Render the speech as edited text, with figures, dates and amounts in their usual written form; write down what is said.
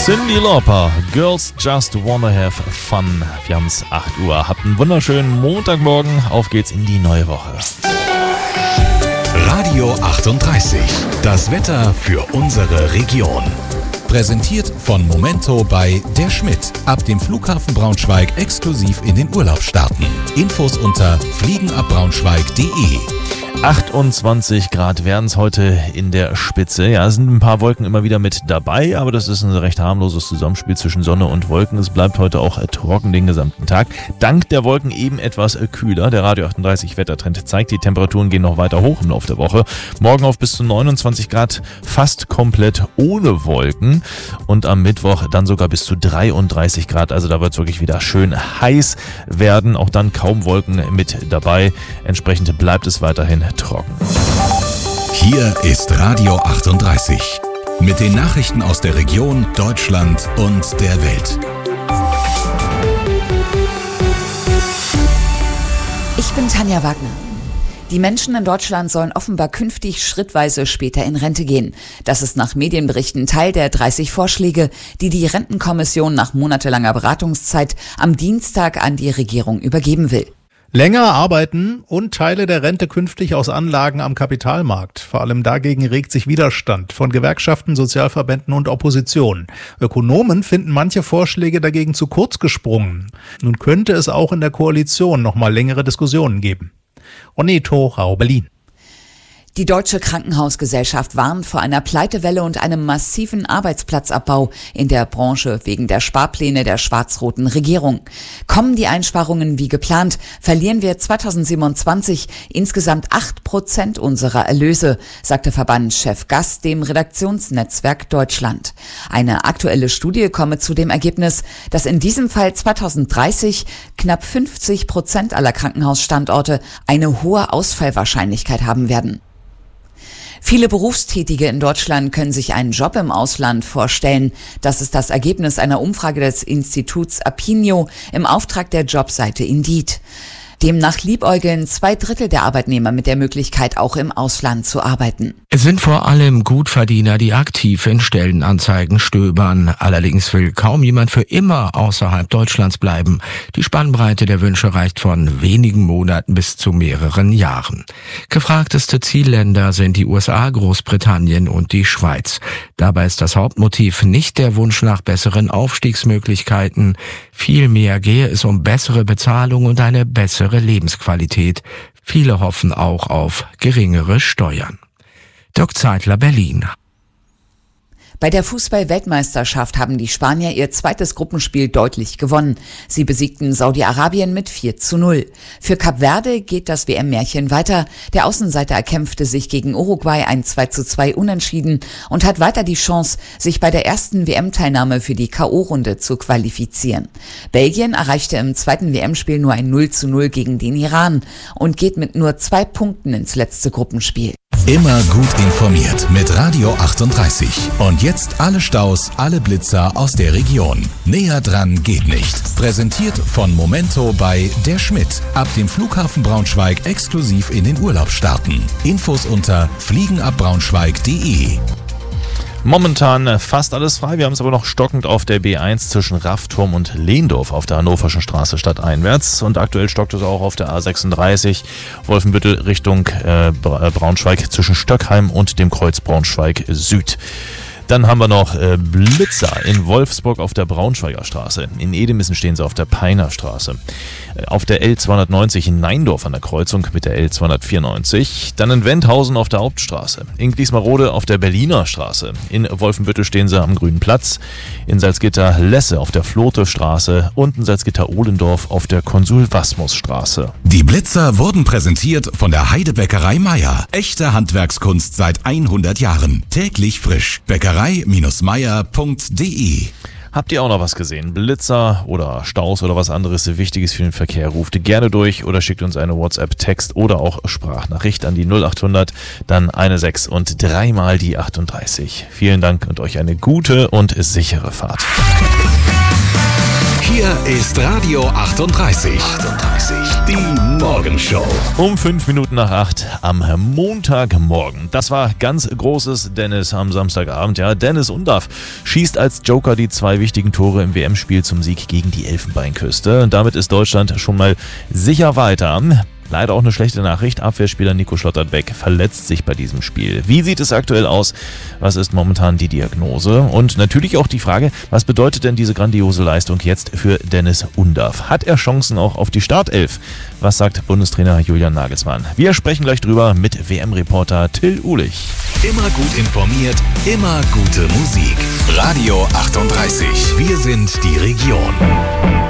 Cyndi Lauper, Girls Just Wanna Have Fun. Wir haben es 8 Uhr. Habt einen wunderschönen Montagmorgen. Auf geht's in die neue Woche. Radio 38. Das Wetter für unsere Region. Präsentiert von Momento bei Der Schmidt. Ab dem Flughafen Braunschweig exklusiv in den Urlaub starten. Infos unter fliegenabbraunschweig.de. 28 Grad werden es heute in der Spitze. Ja, es sind ein paar Wolken immer wieder mit dabei, aber das ist ein recht harmloses Zusammenspiel zwischen Sonne und Wolken. Es bleibt heute auch trocken den gesamten Tag. Dank der Wolken eben etwas kühler. Der Radio 38 Wettertrend zeigt, die Temperaturen gehen noch weiter hoch im Laufe der Woche. Morgen auf bis zu 29 Grad, fast komplett ohne Wolken. Und am Mittwoch dann sogar bis zu 33 Grad. Also da wird es wirklich wieder schön heiß werden. Auch dann kaum Wolken mit dabei. Entsprechend bleibt es weiterhin trocken. Hier ist Radio 38 mit den Nachrichten aus der Region, Deutschland und der Welt. Ich bin Tanja Wagner. Die Menschen in Deutschland sollen offenbar künftig schrittweise später in Rente gehen. Das ist nach Medienberichten Teil der 30 Vorschläge, die die Rentenkommission nach monatelanger Beratungszeit am Dienstag an die Regierung übergeben will. Länger arbeiten und Teile der Rente künftig aus Anlagen am Kapitalmarkt. Vor allem dagegen regt sich Widerstand von Gewerkschaften, Sozialverbänden und Opposition. Ökonomen finden manche Vorschläge dagegen zu kurz gesprungen. Nun könnte es auch in der Koalition noch mal längere Diskussionen geben. Oneto, Rau, Berlin. Die Deutsche Krankenhausgesellschaft warnt vor einer Pleitewelle und einem massiven Arbeitsplatzabbau in der Branche wegen der Sparpläne der schwarz-roten Regierung. Kommen die Einsparungen wie geplant, verlieren wir 2027 insgesamt 8% unserer Erlöse, sagte Verbandschef Gast dem Redaktionsnetzwerk Deutschland. Eine aktuelle Studie komme zu dem Ergebnis, dass in diesem Fall 2030 knapp 50% aller Krankenhausstandorte eine hohe Ausfallwahrscheinlichkeit haben werden. Viele Berufstätige in Deutschland können sich einen Job im Ausland vorstellen. Das ist das Ergebnis einer Umfrage des Instituts Apinio im Auftrag der Jobseite Indeed. Demnach liebäugeln 2/3 der Arbeitnehmer mit der Möglichkeit, auch im Ausland zu arbeiten. Es sind vor allem Gutverdiener, die aktiv in Stellenanzeigen stöbern. Allerdings will kaum jemand für immer außerhalb Deutschlands bleiben. Die Spannbreite der Wünsche reicht von wenigen Monaten bis zu mehreren Jahren. Gefragteste Zielländer sind die USA, Großbritannien und die Schweiz. Dabei ist das Hauptmotiv nicht der Wunsch nach besseren Aufstiegsmöglichkeiten. Vielmehr gehe es um bessere Bezahlung und eine bessere Lebensqualität. Viele hoffen auch auf geringere Steuern. Dirk Zeitler, Berlin. Bei der Fußball-Weltmeisterschaft haben die Spanier ihr zweites Gruppenspiel deutlich gewonnen. Sie besiegten Saudi-Arabien mit 4:0. Für Kap Verde geht das WM-Märchen weiter. Der Außenseiter erkämpfte sich gegen Uruguay ein 2:2 Unentschieden und hat weiter die Chance, sich bei der ersten WM-Teilnahme für die K.O.-Runde zu qualifizieren. Belgien erreichte im zweiten WM-Spiel nur ein 0:0 gegen den Iran und geht mit nur 2 Punkten ins letzte Gruppenspiel. Immer gut informiert mit Radio 38. Und jetzt alle Staus, alle Blitzer aus der Region. Näher dran geht nicht. Präsentiert von Momento bei Der Schmidt. Ab dem Flughafen Braunschweig exklusiv in den Urlaub starten. Infos unter fliegenabbraunschweig.de. Momentan fast alles frei. Wir haben es aber noch stockend auf der B1 zwischen Raffturm und Lehndorf auf der Hannoverschen Straße stadteinwärts. Und aktuell stockt es auch auf der A36 Wolfenbüttel Richtung Braunschweig zwischen Stöckheim und dem Kreuz Braunschweig Süd. Dann haben wir noch Blitzer in Wolfsburg auf der Braunschweiger Straße. In Edemissen stehen sie auf der Peiner Straße. Auf der L290 in Neindorf an der Kreuzung mit der L294. Dann in Wendhausen auf der Hauptstraße. In Gliesmarode auf der Berliner Straße. In Wolfenbüttel stehen sie am Grünen Platz. In Salzgitter-Lesse auf der Flote-Straße. Und in Salzgitter-Ohlendorf auf der Konsul-Wasmus-Straße. Die Blitzer wurden präsentiert von der Heidebäckerei Meier. Echte Handwerkskunst seit 100 Jahren. Täglich frisch. Bäckerei-meier.de. Habt ihr auch noch was gesehen? Blitzer oder Staus oder was anderes Wichtiges für den Verkehr? Ruft gerne durch oder schickt uns eine WhatsApp-Text oder auch Sprachnachricht an die 0800, dann 16 und 3 mal die 38. Vielen Dank und euch eine gute und sichere Fahrt. Hier ist Radio 38. Die Morgenshow. Um 8:05 am Montagmorgen. Das war ganz großes Dennis am Samstagabend. Ja, Dennis Undaff schießt als Joker die 2 wichtigen Tore im WM-Spiel zum Sieg gegen die Elfenbeinküste. Und damit ist Deutschland schon mal sicher weiter. Leider auch eine schlechte Nachricht. Abwehrspieler Nico Schlotterbeck verletzt sich bei diesem Spiel. Wie sieht es aktuell aus? Was ist momentan die Diagnose? Und natürlich auch die Frage, was bedeutet denn diese grandiose Leistung jetzt für Dennis Undaff? Hat er Chancen auch auf die Startelf? Was sagt Bundestrainer Julian Nagelsmann? Wir sprechen gleich drüber mit WM-Reporter Till Uhlich. Immer gut informiert, immer gute Musik. Radio 38. Wir sind die Region.